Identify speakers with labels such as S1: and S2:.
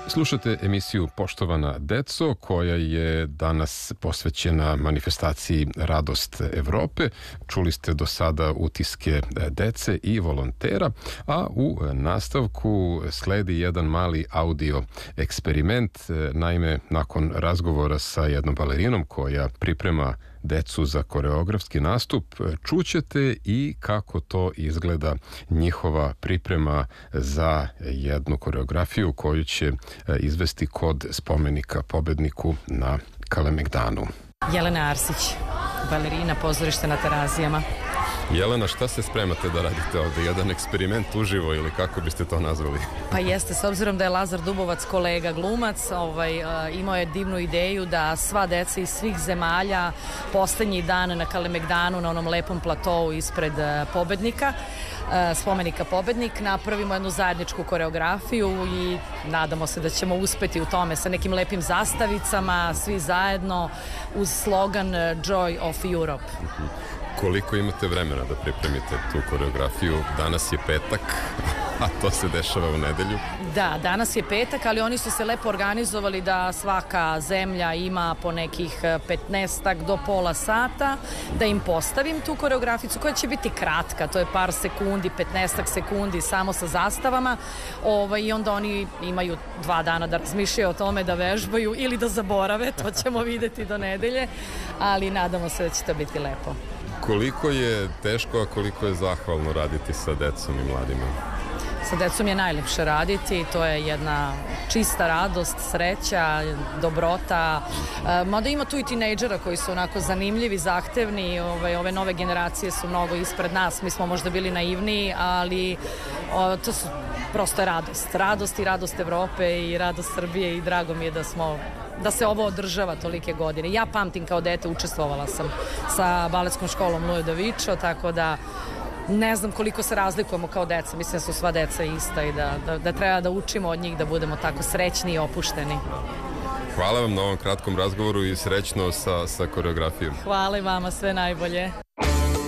S1: Slušate emisiju Poštovana deco, koja je danas posvećena manifestaciji Radost Evrope. Čuli ste do sada utiske dece i volontera, a u nastavku sledi jedan mali audio eksperiment. Naime, nakon razgovora sa jednom balerinom koja priprema decu za koreografski nastup, čućete i kako to izgleda njihova priprema za jednu koreografiju koju će izvesti kod spomenika pobedniku na Kalemegdanu.
S2: Jelena Arsić, balerina, pozorište na Terazijama.
S1: Jelena, šta se spremate da radite ovde? Jedan eksperiment uživo ili kako biste to nazvali?
S2: Pa jeste, s obzirom da je Lazar Dubovac kolega glumac, imao je divnu ideju da sva deca iz svih zemalja poslednji dan na Kalemegdanu, na onom lepom platou ispred pobednika, spomenika pobednik, napravimo jednu zajedničku koreografiju i nadamo se da ćemo uspeti u tome sa nekim lepim zastavicama, svi zajedno uz slogan Joy of Europe.
S1: Koliko imate vremena da pripremite tu koreografiju? Danas je petak, a to se dešava u nedelju.
S2: Da, danas je petak, ali oni su se lepo organizovali da svaka zemlja ima po nekih 15 do pola sata, da im postavim tu koreograficu koja će biti kratka, to je par sekundi, 15 sekundi samo sa zastavama, i onda oni imaju 2 dana da razmišljaju o tome, da vežbaju ili da zaborave, to ćemo videti do nedelje, ali nadamo se da će to biti lepo.
S1: Koliko je teško, a koliko je zahvalno raditi sa decom i mladima?
S2: Sa decom je najlepše raditi, to je jedna čista radost, sreća, dobrota. Mada ima tu i tinejdžera koji su onako zanimljivi, zahtevni, ove nove generacije su mnogo ispred nas, mi smo možda bili naivniji, ali to su prosto radost i radost Evrope i radost Srbije i drago mi je da se ovo održava tolike godine. Ja pamtim kao dete, učestvovala sam sa baletskom školom Lujo Davičo, tako da ne znam koliko se razlikujemo kao deca. Mislim da su sva deca ista i da treba da učimo od njih da budemo tako srećni i opušteni.
S1: Hvala vam na ovom kratkom razgovoru i srećno sa koreografijom.
S2: Hvala i vama, sve najbolje.